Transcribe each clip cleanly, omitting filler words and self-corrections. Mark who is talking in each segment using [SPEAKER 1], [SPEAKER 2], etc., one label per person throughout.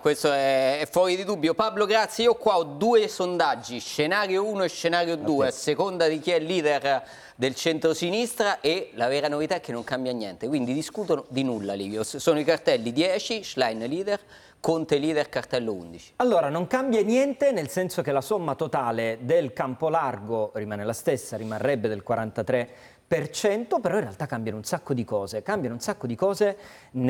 [SPEAKER 1] questo è fuori di dubbio. Pablo, grazie. Io qua ho due sondaggi, scenario 1 e scenario 2, a seconda di chi è il leader del centrosinistra, e la vera novità è che non cambia niente, quindi discutono di nulla, Livio. Sono i cartelli 10, Schlein leader, Conte leader, cartello 11.
[SPEAKER 2] Allora, non cambia niente, nel senso che la somma totale del campo largo rimane la stessa, rimarrebbe del 43%, però in realtà cambiano un sacco di cose. Cambiano un sacco di cose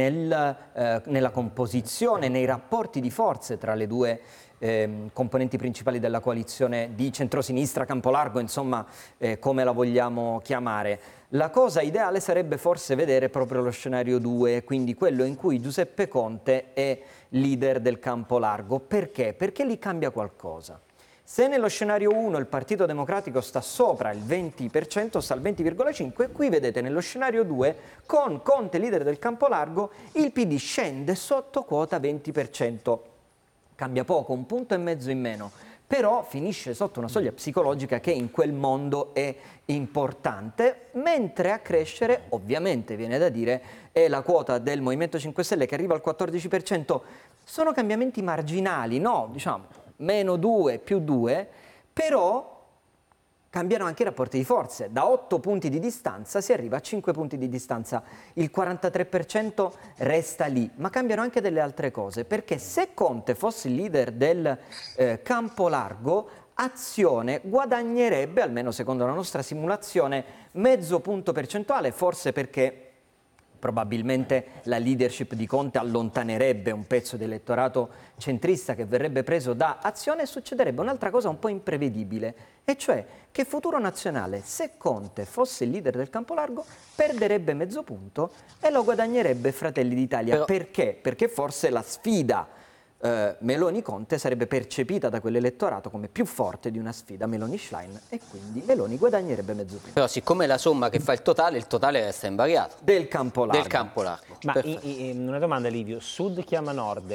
[SPEAKER 2] nella composizione, nei rapporti di forze tra le due componenti principali della coalizione di centrosinistra, campo largo, insomma, come la vogliamo chiamare. La cosa ideale sarebbe forse vedere proprio lo scenario 2, quindi quello in cui Giuseppe Conte è leader del campo largo. Perché? Perché lì cambia qualcosa. Se nello scenario 1 il Partito Democratico sta sopra il 20%, sta al 20,5%, qui vedete nello scenario 2, con Conte leader del campo largo, il PD scende sotto quota 20%. Cambia poco, 1,5 punti in meno, però finisce sotto una soglia psicologica che in quel mondo è importante, mentre a crescere, ovviamente viene da dire, è la quota del Movimento 5 Stelle che arriva al 14%. Sono cambiamenti marginali, no? Diciamo, -2, +2, però cambiano anche i rapporti di forze. Da 8 punti di distanza si arriva a 5 punti di distanza. Il 43% resta lì, ma cambiano anche delle altre cose, perché se Conte fosse il leader del campo largo, Azione guadagnerebbe, almeno secondo la nostra simulazione, mezzo punto percentuale, forse perché probabilmente la leadership di Conte allontanerebbe un pezzo di elettorato centrista che verrebbe preso da Azione, e succederebbe un'altra cosa un po' imprevedibile, e cioè che Futuro Nazionale, se Conte fosse il leader del campo largo, perderebbe mezzo punto e lo guadagnerebbe Fratelli d'Italia. Perché? Perché forse la sfida Meloni-Conte sarebbe percepita da quell'elettorato come più forte di una sfida Meloni-Schlein, e quindi Meloni guadagnerebbe mezzo punto.
[SPEAKER 1] Però siccome la somma che fa il totale resta invariato.
[SPEAKER 2] Del campo largo.
[SPEAKER 1] Del campo largo.
[SPEAKER 3] Ma una domanda, Livio, Sud chiama Nord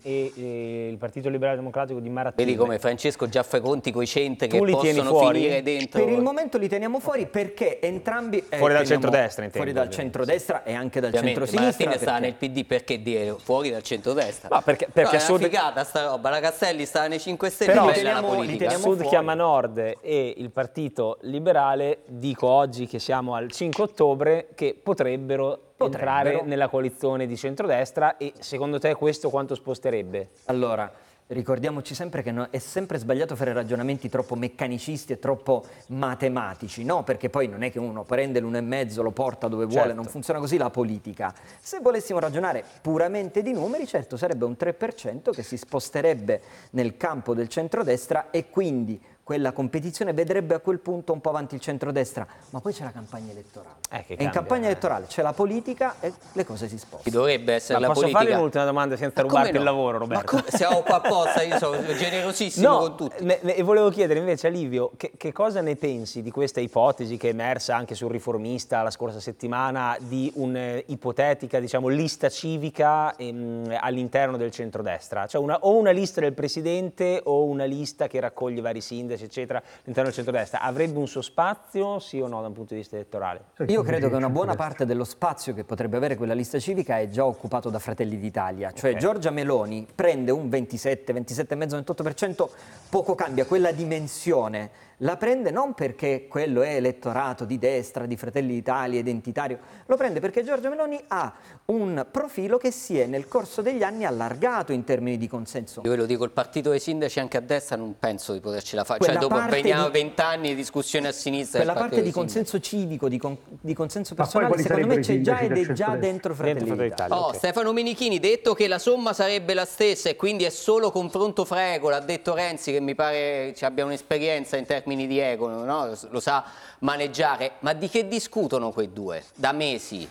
[SPEAKER 3] e il Partito Liberale Democratico di Maratona.
[SPEAKER 1] Vedi come Francesco già fa i conti coi centri che
[SPEAKER 3] li
[SPEAKER 1] possono finire dentro.
[SPEAKER 2] Per il momento li teniamo fuori perché entrambi
[SPEAKER 3] fuori dal centrodestra, intendo.
[SPEAKER 2] Fuori dal centrodestra e anche dal centrosinistra.
[SPEAKER 1] Martina sta nel PD, perché dire fuori dal centrodestra?
[SPEAKER 3] No, perché
[SPEAKER 1] no, è una figata sta roba, la Castelli sta nei 5 Stelle,
[SPEAKER 3] però
[SPEAKER 1] la politica.
[SPEAKER 3] Sud chiama Nord e il Partito Liberale, dico oggi che siamo al 5 ottobre, che potrebbero entrare nella coalizione di centrodestra, e secondo te questo quanto sposterebbe?
[SPEAKER 2] Allora, ricordiamoci sempre che è sempre sbagliato fare ragionamenti troppo meccanicisti e troppo matematici, no? Perché poi non è che uno prende l'1,5, lo porta dove vuole, non funziona così la politica. Se volessimo ragionare puramente di numeri, certo sarebbe un 3% che si sposterebbe nel campo del centrodestra, e quindi quella competizione vedrebbe a quel punto un po' avanti il centrodestra, ma poi c'è la campagna elettorale.
[SPEAKER 3] E
[SPEAKER 2] in campagna elettorale c'è la politica e le cose si spostano.
[SPEAKER 1] Dovrebbe essere la
[SPEAKER 3] posso
[SPEAKER 1] politica.
[SPEAKER 3] Posso fare un'ultima domanda senza rubarti il lavoro, Roberto?
[SPEAKER 1] Siamo qua apposta, io sono generosissimo con tutti.
[SPEAKER 3] E volevo chiedere invece a Livio che cosa ne pensi di questa ipotesi che è emersa anche sul Riformista la scorsa settimana, di un'ipotetica, diciamo, lista civica all'interno del centrodestra, cioè o una lista del presidente o una lista che raccoglie vari sindaci eccetera all'interno del centrodestra. Avrebbe un suo spazio, sì o no, da un punto di vista elettorale?
[SPEAKER 2] Io credo che una buona parte dello spazio che potrebbe avere quella lista civica è già occupato da Fratelli d'Italia, cioè Giorgia Meloni prende un 27, 27,5, 28%, poco cambia, quella dimensione la prende non perché quello è elettorato di destra, di Fratelli d'Italia, identitario, lo prende perché Giorgia Meloni ha un profilo che si è nel corso degli anni allargato in termini di consenso.
[SPEAKER 1] Io ve lo dico, il partito dei sindaci anche a destra non penso di potercela fare, cioè dopo veniamo 20 anni di discussione a sinistra.
[SPEAKER 2] Quella parte di consenso civico, di consenso personale, secondo me c'è già, ed è già dentro Fratelli d'Italia.
[SPEAKER 1] Stefano Minichini, detto che la somma sarebbe la stessa e quindi è solo confronto fra l'ha detto Renzi, che mi pare abbia un'esperienza in termini di ego, no? Lo sa maneggiare, ma di che discutono quei due da mesi?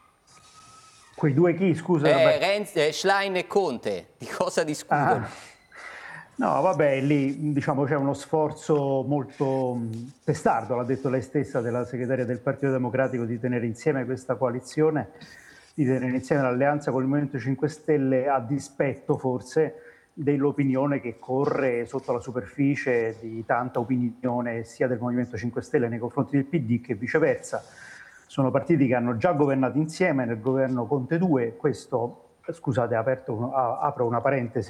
[SPEAKER 4] Quei due chi, scusa?
[SPEAKER 1] Renzi, Schlein e Conte, di cosa discutono?
[SPEAKER 4] No, vabbè, lì diciamo c'è uno sforzo molto testardo, l'ha detto lei stessa, della segretaria del Partito Democratico, di tenere insieme questa coalizione, di tenere insieme l'alleanza con il Movimento 5 Stelle, a dispetto forse dell'opinione che corre sotto la superficie di tanta opinione sia del Movimento 5 Stelle nei confronti del PD che viceversa. Sono partiti che hanno già governato insieme nel governo Conte 2, questo, scusate, apro una parentesi,